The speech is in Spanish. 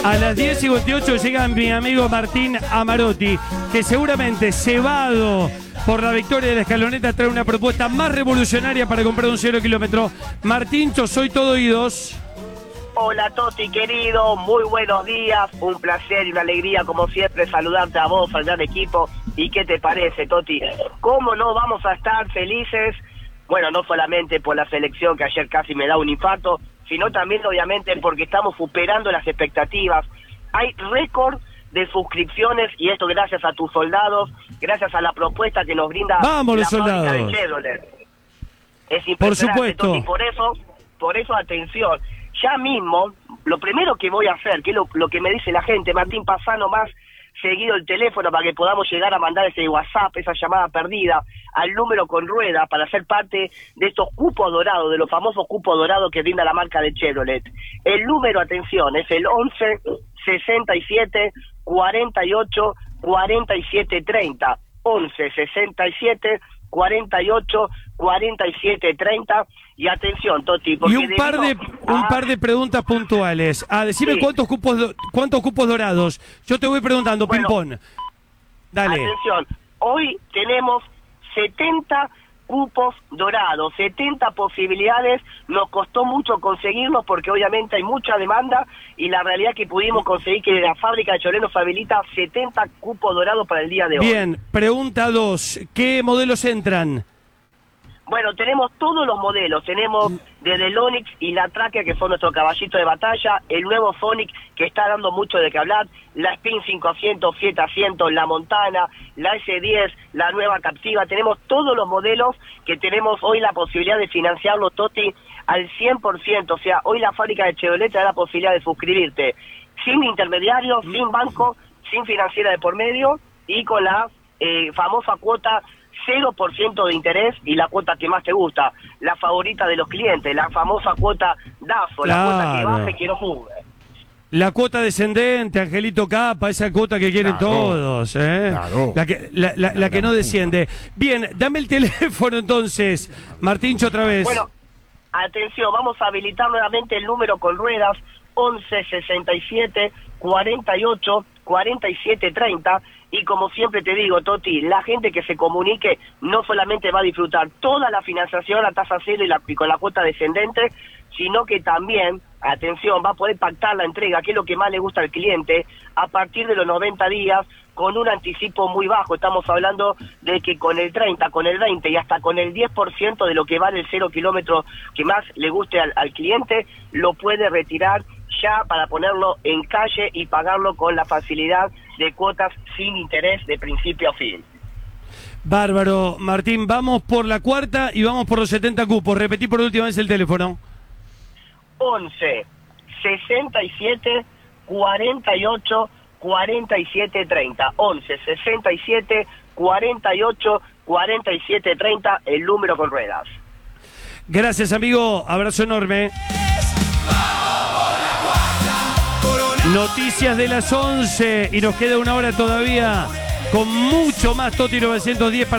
A las 10:58 llega mi amigo Martín Amarotti, que seguramente, cebado por la victoria de la Escaloneta, trae una propuesta más revolucionaria para comprar un 0 kilómetro. Martíncho, soy todo oídos. Hola Toti querido, muy buenos días, un placer y una alegría como siempre saludarte a vos, al gran equipo. ¿Y qué te parece, Toti? ¿Cómo no vamos a estar felices? Bueno, no solamente por la selección, que ayer casi me da un infarto, sino también obviamente porque estamos superando las expectativas. Hay récord de suscripciones y esto gracias a tus soldados, gracias a la propuesta que nos brinda ¡Vamos, la los soldados! fábrica de Chevrolet. Es impresionante, Por supuesto. Toti, por eso atención. Ya mismo, lo primero que voy a hacer, que es lo que me dice la gente, Martín, pasá nomás seguido el teléfono para que podamos llegar a mandar ese WhatsApp, esa llamada perdida, al número con rueda para ser parte de estos cupos dorados, de los famosos cupos dorados que brinda la marca de Chevrolet. El número, atención, es el 11 67 48 47 30. 11 67 48 47 30. Y atención, Toti, porque Y un par de preguntas puntuales. Decime sí. cuántos cupos dorados. Yo te voy preguntando, Bueno, ping-pong. Dale. Atención, hoy tenemos 70 cupos dorados, 70 posibilidades. Nos costó mucho conseguirlos porque obviamente hay mucha demanda y la realidad es que pudimos conseguir que la fábrica de Chevrolet nos habilita 70 cupos dorados para el día de hoy. Bien, pregunta 2. ¿Qué modelos entran? Bueno, tenemos todos los modelos, tenemos desde el Onix y la Tracker, que son nuestro caballito de batalla, el nuevo Sonic, que está dando mucho de qué hablar, la Spin 500, 700, la Montana, la S10, la nueva Captiva. Tenemos todos los modelos que tenemos hoy la posibilidad de financiarlos, Toti, al 100%. O sea, hoy la fábrica de Chevrolet te da la posibilidad de suscribirte sin intermediario, sin banco, sin financiera de por medio y con la famosa cuota 0% de interés y la cuota que más te gusta, la favorita de los clientes, la famosa cuota DAFO, Claro. la cuota que baje que no sube. La cuota descendente, Angelito Capa, esa cuota que quieren todos, ¿eh? Claro. La que no desciende. Bien, dame el teléfono entonces, Martíncho, otra vez. Bueno, atención, vamos a habilitar nuevamente el número con ruedas, 11 67 48 47 30. Y como siempre te digo, Toti, la gente que se comunique no solamente va a disfrutar toda la financiación a tasa cero y con la cuota descendente, sino que también, atención, va a poder pactar la entrega, que es lo que más le gusta al cliente, a partir de los 90 días, con un anticipo muy bajo. Estamos hablando de que con el 30, con el 20 y hasta con el 10% de lo que vale el 0 kilómetro que más le guste al cliente, lo puede retirar ya para ponerlo en calle y pagarlo con la facilidad de cuotas sin interés de principio a fin. Bárbaro, Martín, vamos por la cuarta y vamos por los 70 cupos. Repetí por última vez el teléfono. 11 67 48 47 30. 11 67 48 47 30, el número con ruedas. Gracias, amigo. Abrazo enorme. Noticias de las 11 y nos queda una hora todavía con mucho más Toti 910 para